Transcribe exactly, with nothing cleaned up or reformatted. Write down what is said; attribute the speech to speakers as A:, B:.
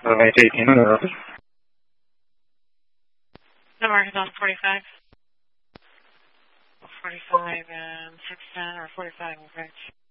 A: Uh, eight eighteen on the road.
B: The market on forty-five. forty-five and six ten or forty-five, okay.